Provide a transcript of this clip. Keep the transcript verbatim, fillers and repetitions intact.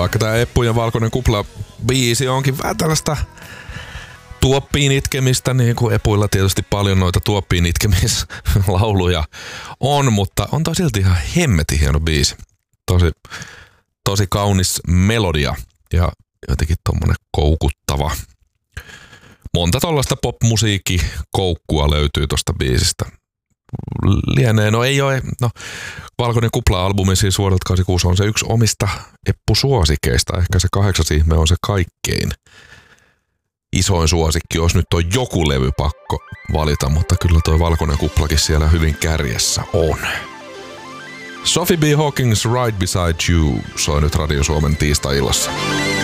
vaikka tää Eppu ja Valkoinen kupla biisi onkin vähän tällaista tuoppiin itkemistä, niin kuin Epuilla tietysti paljon noita tuoppiin itkemislauluja on, mutta on toi silti ihan hemmetin hieno biisi. Tosi, tosi kaunis melodia ja jotenkin tommonen koukuttava. Monta tollaista popmusiikkikoukkua löytyy tosta biisistä. Lienee, no ei ole, no Valkoinen kupla-albumi siis vuodelta kahdeksankymmentäkuusi on se yksi omista Eppu-suosikeista. Ehkä se kahdeksas ihme on se kaikkein isoin suosikki, jos nyt on joku levy pakko valita, mutta kyllä toi Valkoinen kuplakin siellä hyvin kärjessä on. Sophie B. Hawkins Right Beside You soi nyt Radio Suomen tiistai-illassa.